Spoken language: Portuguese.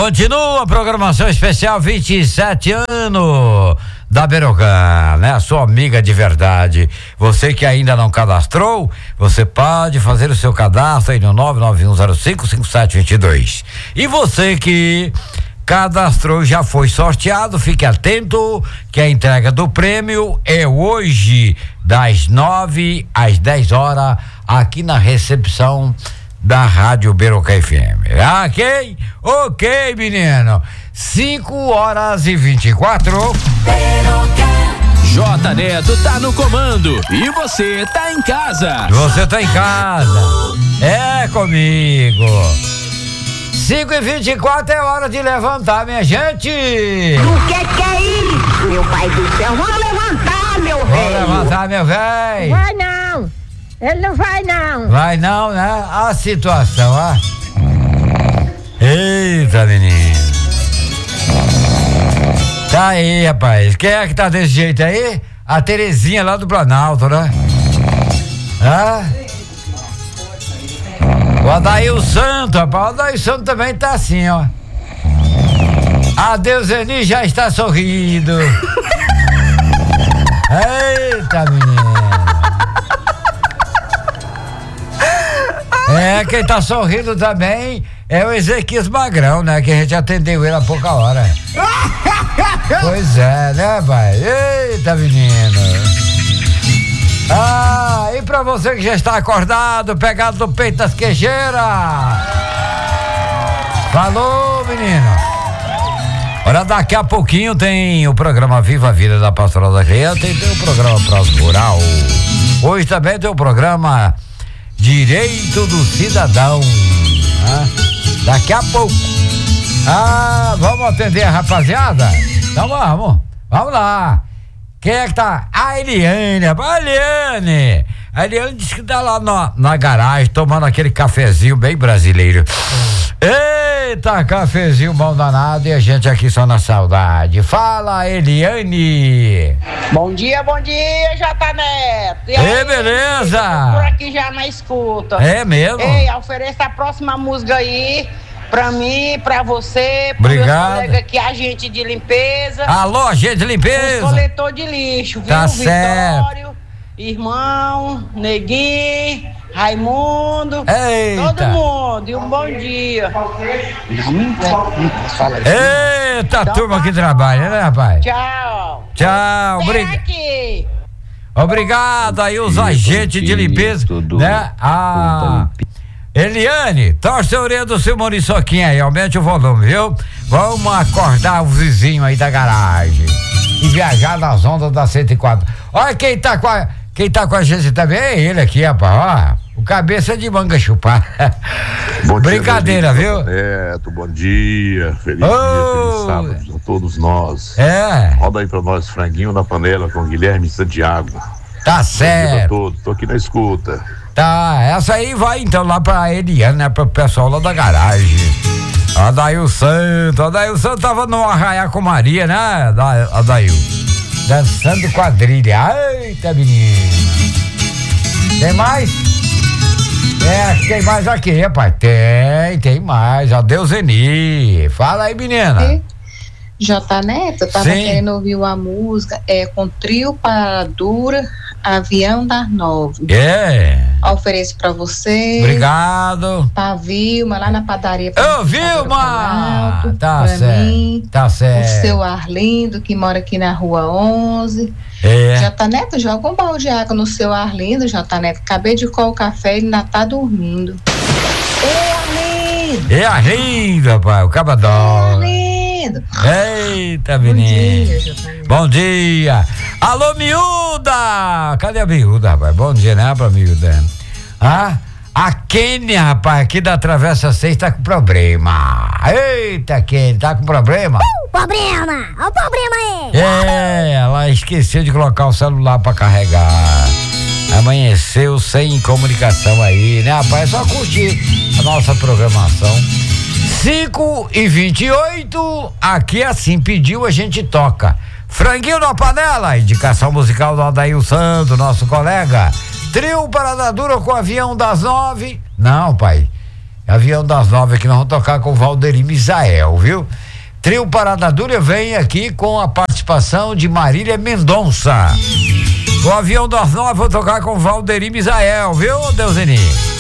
Continua a programação especial 27 anos da Berocan, né? A sua amiga de verdade. Você que ainda não cadastrou, você pode fazer o seu cadastro aí no 991055722. E você que cadastrou e já foi sorteado, fique atento que a entrega do prêmio é hoje das 9 às 10 horas aqui na recepção da Rádio Berocan FM. Ok, menino. 5h24. J Neto tá no comando e você tá em casa. Você tá em casa. É comigo. 5h24 é hora de levantar, minha gente. O que é isso, meu pai do céu? Vamos levantar, meu velho. Vou levantar, meu velho. Vai não. Ele não vai não. Vai não, né? A situação, ó. Eita, menino. Tá aí, rapaz. Quem é que tá desse jeito aí? A Terezinha lá do Planalto, né? Ah? O Adail Santo, rapaz. O Adail Santo também tá assim, ó. A Deuseni já está sorrindo. Eita, menino. É, quem tá sorrindo também é o Ezequias Magrão, né? Que a gente atendeu ele há pouca hora. Pois é, né, pai? Eita, menino. Ah, e pra você que já está acordado, pegado no peito das queijeiras. Falou, menino. Olha, daqui a pouquinho tem o programa Viva a Vida da Pastoral da Criança e tem o programa Próximo Rural. Hoje também tem o programa Direito do Cidadão. Daqui a pouco. Vamos atender a rapaziada? Então vamos lá. Quem é que tá? A Eliane. A Eliane disse que tá lá na garagem tomando aquele cafezinho bem brasileiro. Eita, cafezinho bom danado e a gente aqui só na saudade. Fala, Eliane. Bom dia, J Neto. E aí, beleza? Por aqui já na escuta. É mesmo? Ei, ofereça a próxima música aí pra mim, pra você, pro Obrigado. meus colegas aqui, agente de limpeza. Alô, agente de limpeza. Coletor de lixo, viu? Tá certo. Vitório, irmão, Neguinho, Raimundo, Eita. todo mundo, e um bom dia. Eita, Então, turma que trabalha, né, rapaz? Tchau. Obrigado. Aqui. Obrigado aí os agentes de limpeza, né? Eliane, torce a orelha do seu Muriçoquinha aí, aumente o volume, viu? Vamos acordar o vizinho aí da garagem e viajar nas ondas da 104. Olha quem tá com a gente também, é ele aqui, rapaz, ó, o cabeça de manga chupar. Brincadeira, viu? Neto, bom dia, feliz dia, feliz sábado a todos nós. Roda aí pra nós, franguinho na panela com Guilherme Santiago. Tá certo. Tô aqui na escuta. Tá, essa aí vai então lá pra Eliane, né? Pro pessoal lá da garagem. Adail Santo tava no Arraiá com Maria, né, Adail? Dançando quadrilha. Eita, menina. Tem mais? Tem mais aqui, rapaz. Tem mais. A Deuseni. Fala aí, menina. J Neto, tava querendo ouvir uma música, com Trio Paradura, Avião das 9. Ofereço pra você. Obrigado. Pra Vilma, lá na padaria. Ô, Vilma! Tá certo. Mim, tá certo. O seu Arlindo, que mora aqui na rua 11. J Neto, joga um balde de água no seu Arlindo, J Neto. Acabei de colocar café, ele ainda tá dormindo. Arlindo, rapaz, o cabadão. Eita, menino. Bom dia. Alô, miúda. Cadê a miúda, rapaz? Bom dia, né, pra miúda? A Kênia, rapaz, aqui da Travessa 6 tá com problema. Eita, Kênia, tá com problema? Problema! Olha o problema aí! Ela esqueceu de colocar o celular pra carregar. Amanheceu sem comunicação aí, né, rapaz? É só curtir a nossa programação. 5h28, aqui assim, pediu, a gente toca. Franguinho na panela, indicação musical do Adail Santo, nosso colega. Trio Paradadura com Avião das 9. Não, pai. Avião das 9 que nós vamos tocar com o Valderi Misael, viu? Trio Parada Dura vem aqui com a participação de Marília Mendonça. O Avião das 9 vou tocar com o Valderi Misael, viu, Deuseni?